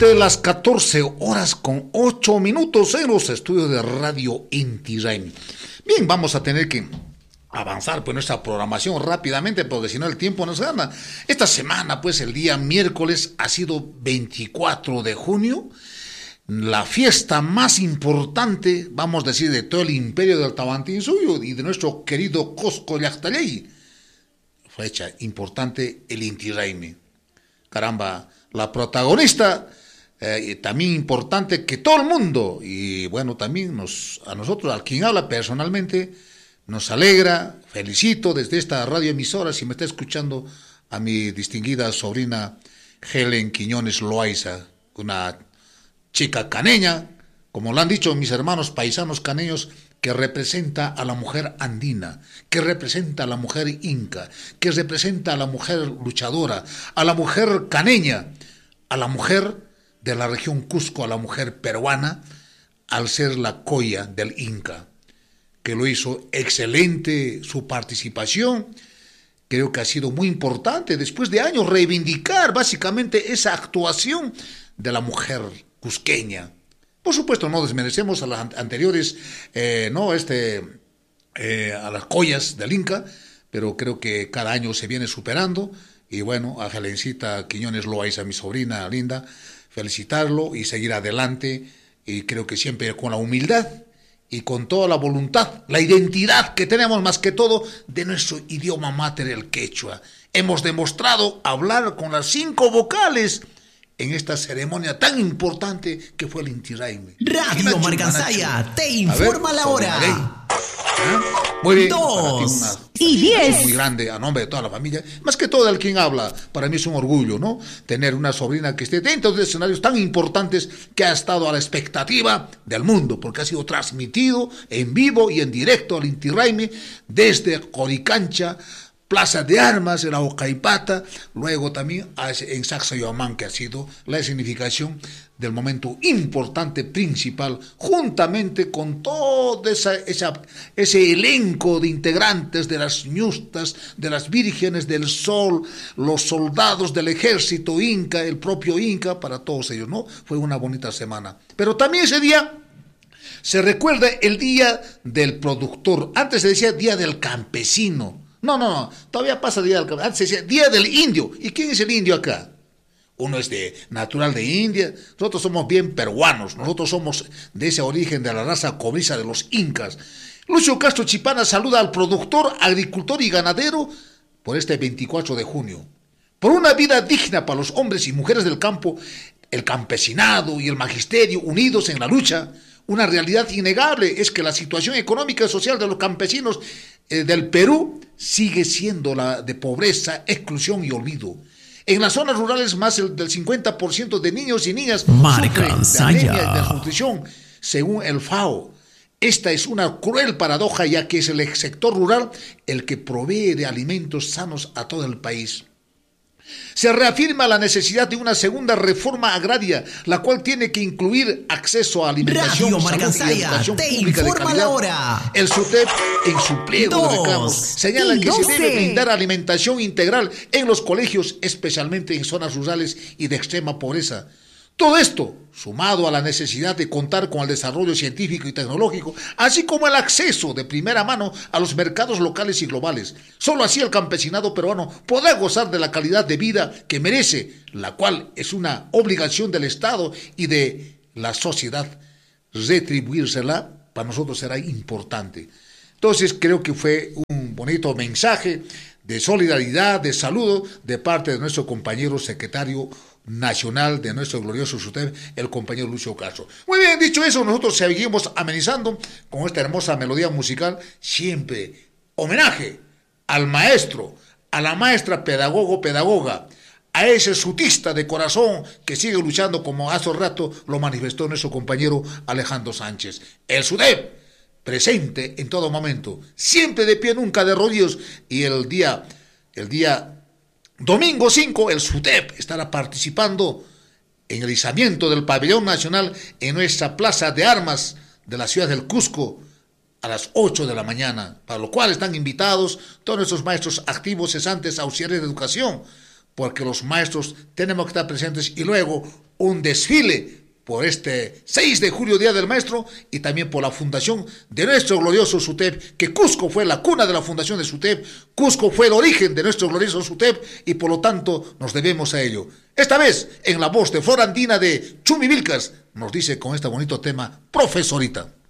Exactamente las 14 horas con 8 minutos en los estudios de Radio Inti Raymi. Bien, vamos a tener que avanzar pues nuestra programación rápidamente porque si no el tiempo nos gana. Esta semana pues el día miércoles ha sido 24 de junio, la fiesta más importante, vamos a decir, de todo el imperio del Tahuantinsuyo y de nuestro querido Cusco Llaqtallequi. Fecha importante el Inti Raymi. Caramba, la protagonista también importante que todo el mundo, y bueno, también a nosotros, al quien habla personalmente, nos alegra, felicito desde esta radioemisora, si me está escuchando, a mi distinguida sobrina Helen Quiñones Loaiza, una chica caneña, como lo han dicho mis hermanos paisanos caneños, que representa a la mujer andina, que representa a la mujer inca, que representa a la mujer luchadora, a la mujer caneña, a la mujer de la región Cusco, a la mujer peruana, al ser la coya del Inca, que lo hizo excelente su participación. Creo que ha sido muy importante, después de años, reivindicar básicamente esa actuación de la mujer cusqueña. Por supuesto, no desmerecemos a las anteriores, a las collas del Inca, pero creo que cada año se viene superando. Y bueno, a Jalencita Quiñones Loaiza, mi sobrina linda, felicitarlo y seguir adelante. Y creo que siempre con la humildad y con toda la voluntad, la identidad que tenemos más que todo de nuestro idioma mater, el quechua. Hemos demostrado hablar con las 5 vocales en esta ceremonia tan importante que fue el Inti Raymi. Radio Marcansaya te informa la hora. Muy bien. 2:10. Muy grande a nombre de toda la familia, más que todo al quien habla. Para mí es un orgullo, ¿no? Tener una sobrina que esté dentro de escenarios tan importantes, que ha estado a la expectativa del mundo, porque ha sido transmitido en vivo y en directo al Inti Raymi desde Coricancha, Plaza de Armas, en la Ocaipata, luego también en Sacsayhuamán, que ha sido la significación del momento importante principal, juntamente con todo ese elenco de integrantes de las ñustas, de las vírgenes del sol, los soldados del ejército inca, el propio Inca, para todos ellos, ¿no? Fue una bonita semana. Pero también ese día se recuerda el Día del Productor. Antes se decía Día del Campesino. No, todavía pasa Día del Campesino. Antes se decía Día del Indio. ¿Y quién es el indio acá? Uno es natural de India, nosotros somos bien peruanos, nosotros somos de ese origen de la raza cobriza de los incas. Lucio Castro Chipana saluda al productor, agricultor y ganadero por este 24 de junio. Por una vida digna para los hombres y mujeres del campo, el campesinado y el magisterio unidos en la lucha. Una realidad innegable es que la situación económica y social de los campesinos del Perú sigue siendo la de pobreza, exclusión y olvido. En las zonas rurales, más del 50% de niños y niñas sufren de anemia y desnutrición, según el FAO. Esta es una cruel paradoja, ya que es el sector rural el que provee de alimentos sanos a todo el país. Se reafirma la necesidad de una segunda reforma agraria, la cual tiene que incluir acceso a alimentación, salud y educación pública de calidad. El SUTEP, en su pliego de reclamos, señala que se debe brindar alimentación integral en los colegios, especialmente en zonas rurales y de extrema pobreza. Todo esto, sumado a la necesidad de contar con el desarrollo científico y tecnológico, así como el acceso de primera mano a los mercados locales y globales. Solo así el campesinado peruano podrá gozar de la calidad de vida que merece, la cual es una obligación del Estado y de la sociedad. Retribuírsela para nosotros será importante. Entonces creo que fue un bonito mensaje de solidaridad, de saludo de parte de nuestro compañero secretario nacional de nuestro glorioso SUTEP, el compañero Lucio Castro. Muy bien, dicho eso, nosotros seguimos amenizando con esta hermosa melodía musical, siempre homenaje al maestro, a la maestra pedagoga, a ese sutista de corazón que sigue luchando, como hace rato lo manifestó nuestro compañero Alejandro Sánchez. El SUTEP, presente en todo momento, siempre de pie, nunca de rodillas, y el día domingo 5, el SUTEP estará participando en el izamiento del pabellón nacional en nuestra Plaza de Armas de la ciudad del Cusco a las 8 de la mañana, para lo cual están invitados todos nuestros maestros activos, cesantes, auxiliares de educación, porque los maestros tenemos que estar presentes, y luego un desfile por este 6 de julio, Día del Maestro, y también por la fundación de nuestro glorioso SUTEP, que Cusco fue la cuna de la fundación de SUTEP, Cusco fue el origen de nuestro glorioso SUTEP, y por lo tanto nos debemos a ello. Esta vez, en la voz de Flor Andina de Chumi Vilcas, nos dice con este bonito tema, Profesorita.